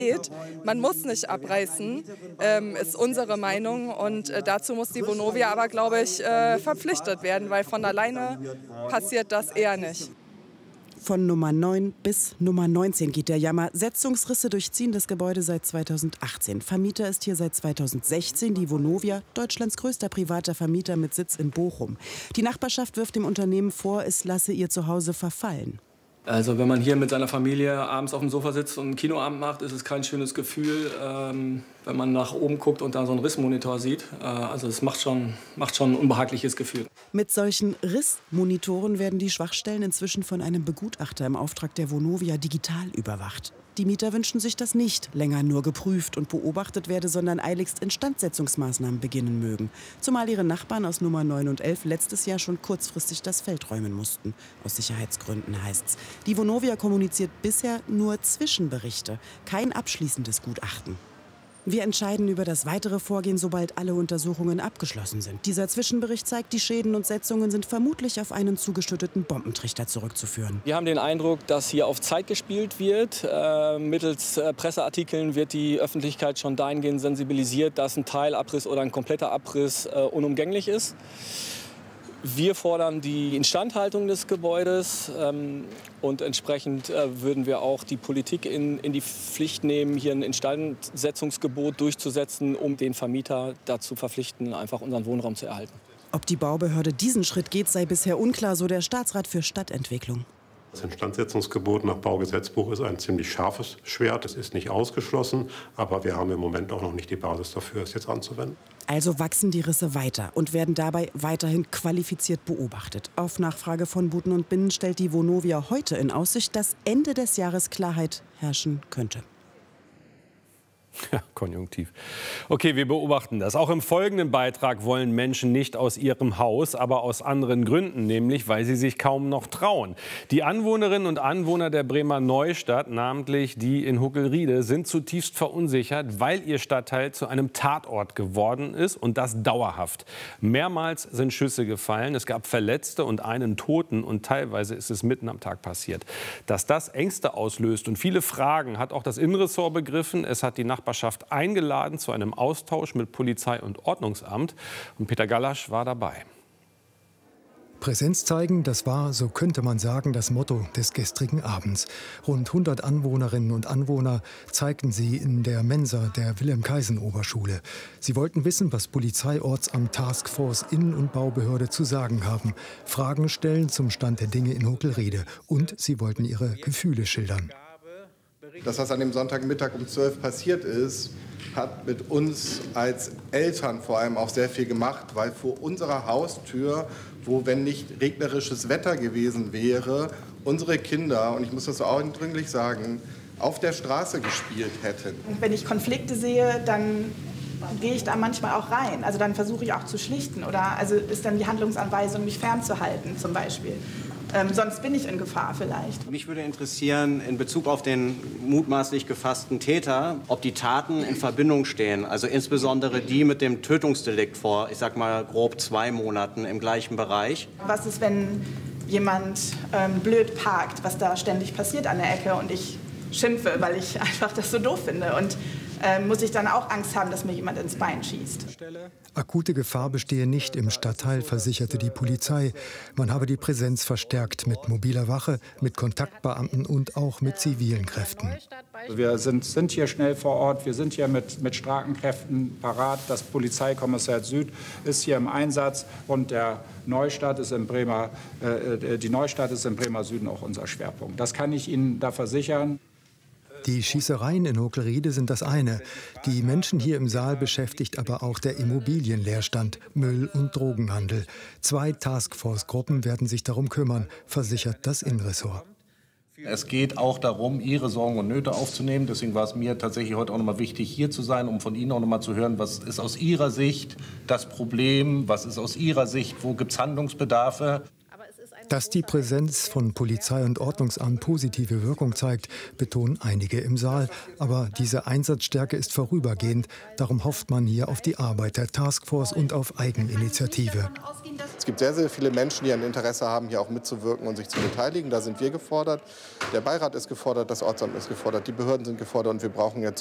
Man muss nicht abreißen, ist unsere Meinung. Und dazu muss die Vonovia aber, glaube ich, verpflichtet werden, weil von alleine passiert das eher nicht. Von Nummer 9 bis Nummer 19 geht der Jammer. Setzungsrisse durchziehen das Gebäude seit 2018. Vermieter ist hier seit 2016 die Vonovia, Deutschlands größter privater Vermieter mit Sitz in Bochum. Die Nachbarschaft wirft dem Unternehmen vor, es lasse ihr Zuhause verfallen. Also wenn man hier mit seiner Familie abends auf dem Sofa sitzt und einen Kinoabend macht, ist es kein schönes Gefühl, wenn man nach oben guckt und da so einen Rissmonitor sieht. Also es macht schon ein unbehagliches Gefühl. Mit solchen Rissmonitoren werden die Schwachstellen inzwischen von einem Begutachter im Auftrag der Vonovia digital überwacht. Die Mieter wünschen sich, dass nicht länger nur geprüft und beobachtet werde, sondern eiligst Instandsetzungsmaßnahmen beginnen mögen. Zumal ihre Nachbarn aus Nummer 9 und 11 letztes Jahr schon kurzfristig das Feld räumen mussten. Aus Sicherheitsgründen heißt's. Die Vonovia kommuniziert bisher nur Zwischenberichte, kein abschließendes Gutachten. Wir entscheiden über das weitere Vorgehen, sobald alle Untersuchungen abgeschlossen sind. Dieser Zwischenbericht zeigt, die Schäden und Setzungen sind vermutlich auf einen zugeschütteten Bombentrichter zurückzuführen. Wir haben den Eindruck, dass hier auf Zeit gespielt wird. Mittels Presseartikeln wird die Öffentlichkeit schon dahingehend sensibilisiert, dass ein Teilabriss oder ein kompletter Abriss unumgänglich ist. Wir fordern die Instandhaltung des Gebäudes und entsprechend würden wir auch die Politik in die Pflicht nehmen, hier ein Instandsetzungsgebot durchzusetzen, um den Vermieter dazu verpflichten, einfach unseren Wohnraum zu erhalten. Ob die Baubehörde diesen Schritt geht, sei bisher unklar, so der Staatsrat für Stadtentwicklung. Das Instandsetzungsgebot nach Baugesetzbuch ist ein ziemlich scharfes Schwert. Es ist nicht ausgeschlossen, aber wir haben im Moment auch noch nicht die Basis dafür, es jetzt anzuwenden. Also wachsen die Risse weiter und werden dabei weiterhin qualifiziert beobachtet. Auf Nachfrage von Buten und Binnen stellt die Vonovia heute in Aussicht, dass Ende des Jahres Klarheit herrschen könnte. Ja, konjunktiv. Okay, wir beobachten das. Auch im folgenden Beitrag wollen Menschen nicht aus ihrem Haus, aber aus anderen Gründen, nämlich weil sie sich kaum noch trauen. Die Anwohnerinnen und Anwohner der Bremer Neustadt, namentlich die in Huckelriede, sind zutiefst verunsichert, weil ihr Stadtteil zu einem Tatort geworden ist und das dauerhaft. Mehrmals sind Schüsse gefallen, es gab Verletzte und einen Toten und teilweise ist es mitten am Tag passiert. Dass das Ängste auslöst und viele Fragen, hat auch das Innenressort begriffen. Es hat die Nachbarschaft eingeladen zu einem Austausch mit Polizei und Ordnungsamt. Und Peter Gallasch war dabei. Präsenz zeigen, das war, so könnte man sagen, das Motto des gestrigen Abends. Rund 100 Anwohnerinnen und Anwohner zeigten sie in der Mensa der Wilhelm-Kaisen-Oberschule. Sie wollten wissen, was Polizeiortsamt, Taskforce, Innen- und Baubehörde zu sagen haben, Fragen stellen zum Stand der Dinge in Huckelriede und sie wollten ihre Gefühle schildern. Das, was an dem Sonntagmittag um 12 passiert ist, hat mit uns als Eltern vor allem auch sehr viel gemacht, weil vor unserer Haustür, wo, wenn nicht regnerisches Wetter gewesen wäre, unsere Kinder, und ich muss das so eindringlich sagen, auf der Straße gespielt hätten. Wenn ich Konflikte sehe, dann gehe ich da manchmal auch rein. Also dann versuche ich auch zu schlichten oder also ist dann die Handlungsanweisung, mich fernzuhalten zum Beispiel. Sonst bin ich in Gefahr vielleicht. Mich würde interessieren, in Bezug auf den mutmaßlich gefassten Täter, ob die Taten in Verbindung stehen. Also insbesondere die mit dem Tötungsdelikt vor, ich sag mal, grob 2 Monaten im gleichen Bereich. Was ist, wenn jemand blöd parkt, was da ständig passiert an der Ecke und ich schimpfe, weil ich einfach das so doof finde und muss ich dann auch Angst haben, dass mir jemand ins Bein schießt. Akute Gefahr bestehe nicht im Stadtteil, versicherte die Polizei. Man habe die Präsenz verstärkt mit mobiler Wache, mit Kontaktbeamten und auch mit zivilen Kräften. Wir sind hier schnell vor Ort, wir sind hier mit starken Kräften parat. Das Polizeikommissariat Süd ist hier im Einsatz und die Neustadt ist im Bremer Süden auch unser Schwerpunkt. Das kann ich Ihnen da versichern. Die Schießereien in Huckelriede sind das eine. Die Menschen hier im Saal beschäftigt aber auch der Immobilienleerstand, Müll- und Drogenhandel. 2 Taskforce-Gruppen werden sich darum kümmern, versichert das Innenressort. Es geht auch darum, Ihre Sorgen und Nöte aufzunehmen. Deswegen war es mir tatsächlich heute auch noch mal wichtig, hier zu sein, um von Ihnen auch noch mal zu hören, was ist aus Ihrer Sicht das Problem, was ist aus Ihrer Sicht, wo gibt es Handlungsbedarfe. Dass die Präsenz von Polizei und Ordnungsamt positive Wirkung zeigt, betonen einige im Saal. Aber diese Einsatzstärke ist vorübergehend. Darum hofft man hier auf die Arbeit der Taskforce und auf Eigeninitiative. Es gibt sehr, sehr viele Menschen, die ein Interesse haben, hier auch mitzuwirken und sich zu beteiligen. Da sind wir gefordert. Der Beirat ist gefordert, das Ortsamt ist gefordert, die Behörden sind gefordert und wir brauchen jetzt